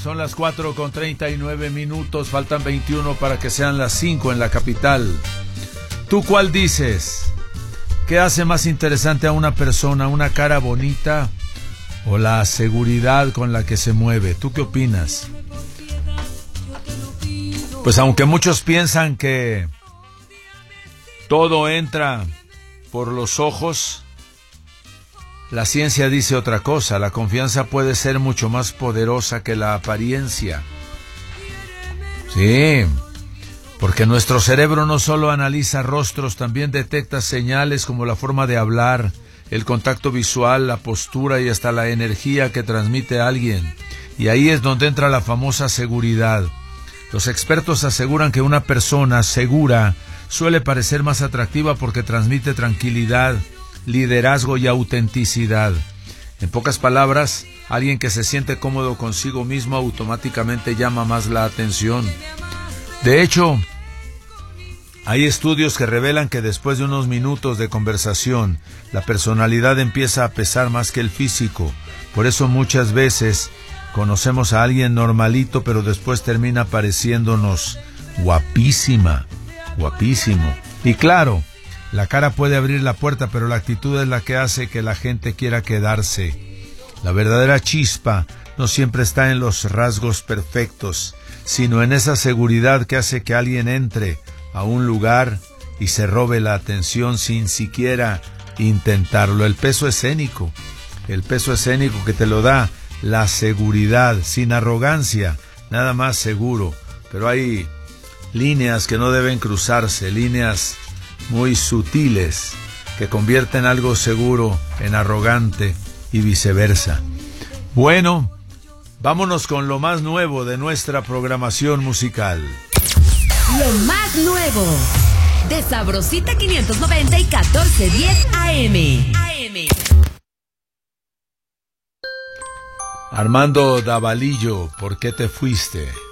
son las 4:39, faltan 21 para que sean las 5 en la capital. ¿Tú cuál dices? ¿Qué hace más interesante a una persona, una cara bonita o la seguridad con la que se mueve? ¿Tú qué opinas? Pues aunque muchos piensan que todo entra por los ojos, la ciencia dice otra cosa. La confianza puede ser mucho más poderosa que la apariencia. Sí, porque nuestro cerebro no solo analiza rostros, también detecta señales como la forma de hablar, el contacto visual, la postura y hasta la energía que transmite alguien. Y ahí es donde entra la famosa seguridad. Los expertos aseguran que una persona segura suele parecer más atractiva porque transmite tranquilidad, liderazgo y autenticidad. En pocas palabras, alguien que se siente cómodo consigo mismo automáticamente llama más la atención. De hecho, hay estudios que revelan que después de unos minutos de conversación, la personalidad empieza a pesar más que el físico. Por eso muchas veces conocemos a alguien normalito, pero después termina pareciéndonos guapísima, guapísimo. Y claro, la cara puede abrir la puerta, pero la actitud es la que hace que la gente quiera quedarse. La verdadera chispa no siempre está en los rasgos perfectos, sino en esa seguridad que hace que alguien entre a un lugar y se robe la atención sin siquiera intentarlo. El peso escénico que te lo da la seguridad, sin arrogancia, nada más seguro. Pero hay líneas que no deben cruzarse, líneas muy sutiles que convierten algo seguro en arrogante y viceversa. Bueno, vámonos con lo más nuevo de nuestra programación musical. Lo más nuevo de Sabrosita 590 y 1410 AM. Armando Davalillo, ¿por qué te fuiste?